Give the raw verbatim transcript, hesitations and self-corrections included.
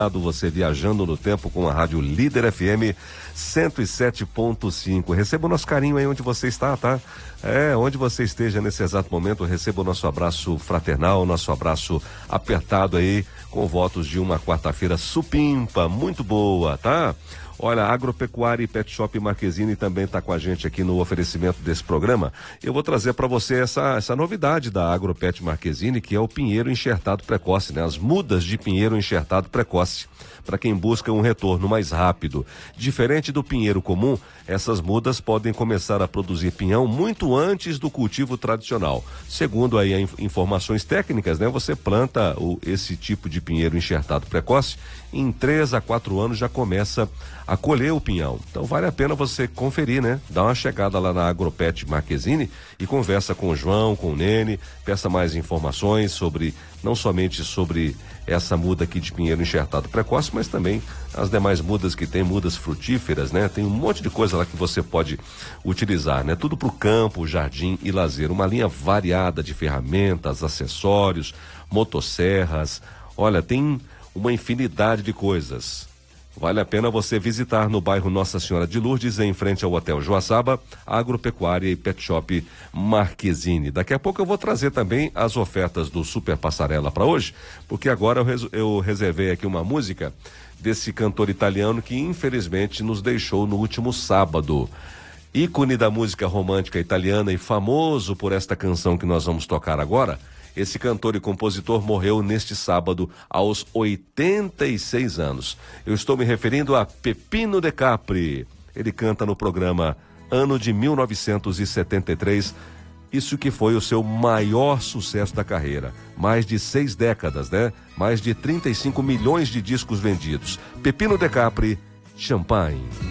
Você viajando no tempo com a Rádio Líder F M cento e sete ponto cinco. Receba o nosso carinho aí onde você está, tá? É, onde você esteja nesse exato momento, receba o nosso abraço fraternal, nosso abraço apertado aí, com votos de uma quarta-feira supimpa, muito boa, tá? Olha, Agropecuária e Pet Shop Marquezine também está com a gente aqui no oferecimento desse programa. Eu vou trazer para você essa, essa novidade da Agropet Marquezine, que é o pinheiro enxertado precoce, né? As mudas de pinheiro enxertado precoce, para quem busca um retorno mais rápido. Diferente do pinheiro comum, essas mudas podem começar a produzir pinhão muito antes do cultivo tradicional. Segundo aí in- informações técnicas, né? Você planta o, esse tipo de pinheiro enxertado precoce, em três a quatro anos já começa a colher o pinhão. Então vale a pena você conferir, né? Dá uma chegada lá na Agropet Marquezine e conversa com o João, com o Nene, peça mais informações sobre, não somente sobre essa muda aqui de pinheiro enxertado precoce, mas também as demais mudas que tem, mudas frutíferas, né? Tem um monte de coisa lá que você pode utilizar, né? Tudo pro campo, jardim e lazer. Uma linha variada de ferramentas, acessórios, motosserras. Olha, tem uma infinidade de coisas. Vale a pena você visitar no bairro Nossa Senhora de Lourdes, em frente ao Hotel Joaçaba, Agropecuária e Pet Shop Marquezine. Daqui a pouco eu vou trazer também as ofertas do Super Passarela para hoje, porque agora eu, res, eu reservei aqui uma música desse cantor italiano que infelizmente nos deixou no último sábado. Ícone da música romântica italiana e famoso por esta canção que nós vamos tocar agora. Esse cantor e compositor morreu neste sábado aos oitenta e seis anos. Eu estou me referindo a Peppino De Capri. Ele canta no programa Ano de mil novecentos e setenta e três, isso que foi o seu maior sucesso da carreira. Mais de seis décadas, né? Mais de trinta e cinco milhões de discos vendidos. Peppino De Capri, Champagne.